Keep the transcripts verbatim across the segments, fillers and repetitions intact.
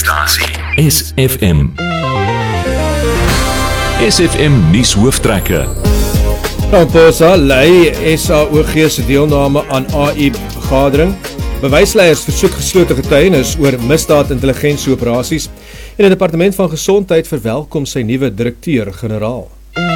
Radiostasie S F M. S F M nuus hooftrekke. Ramaphosa lei S A O G se deelname aan A I-vergadering. Bewysleiers versoek geslote getuienis oor misdaad-intelligensieoperasies en die Departement van Gesondheid verwelkom sy nuwe direkteur-generaal.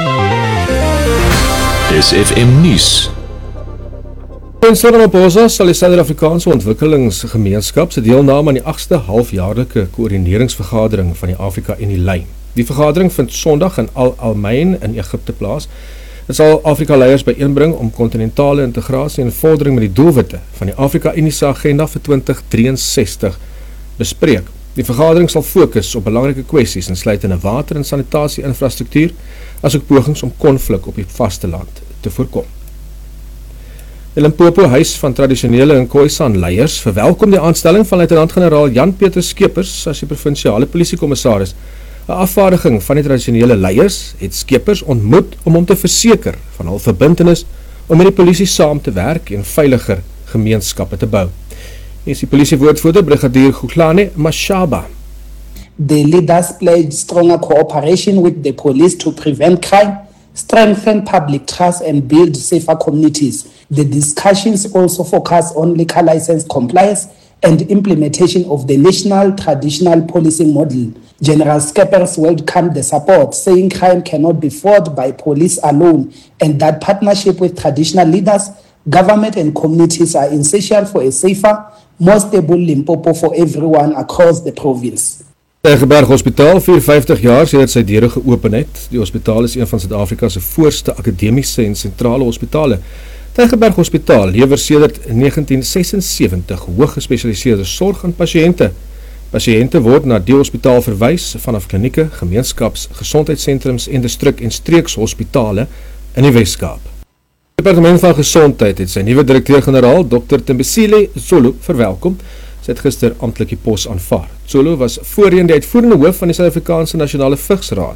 S F M nuus. Prins Ramaphosa sal die Suid-Afrikaanse Ontwikkelingsgemeenskap se deelname aan die agste halfjaarlike koördineringsvergadering van die Afrika-Unie lei. Die vergadering vind Sondag in Al-Almain in Egipte plaas. Dit sal Afrika-leiers byeenbring om kontinentale integrasie en vordering met die doelwitte van die Afrika-Unie se agenda vir twintig drieënsestig bespreek. Die vergadering sal fokus op belangrike kwessies insluitende water- en sanitasie-infrastruktuur, asook pogings om konflik op die vasteland te voorkom. Die Limpopo Huis van Tradisionele en Khoisan leiers verwelkom die aanstelling van luitenant-generaal Jan-Pieter Skeepers as die provinsiale polisiekommissaris. 'n Afvaardiging van die tradisionele leiers het Skeepers ontmoet om hom te verseker van hul verbintenis om met die polisie saam te werk en veiliger gemeenskappe te bou. Hier is die polisiewoordvoerder Brigadier Guglane Mashaba. The leaders pledged stronger cooperation with the police to prevent crime, strengthen public trust and build safer communities. The discussions also focus on liquor license compliance and implementation of the national traditional policing model. General Skeepers welcomed the support, saying crime cannot be fought by police alone and that partnership with traditional leaders, government and communities are essential for a safer, more stable Limpopo for everyone across the province. Tygerberg Hospitaal, vierenvyftig jaar sedert sy deure geopen het. Die hospitaal is een van Suid-Afrika se voorste akademiese en sentrale hospitale. Tygerberg Hospitaal lewer sedert negentien sesensewentig hooggespesialiseerde sorg aan pasiënte. Pasiënte word na die hospitaal verwys vanaf klinieke, gemeenskaps, gesondheidssentrums en distrik- en streekshospitale in die Wes-Kaap. Die Departement van Gesondheid het sy nuwe direkteur-generaal, dokter Tembisile Zulu, verwelkom. Sy het gister amptelik die pos aanvaar. Zulu was voorheen die uitvoerende hoof van die Suid-Afrikaanse Nasionale Vigsraad.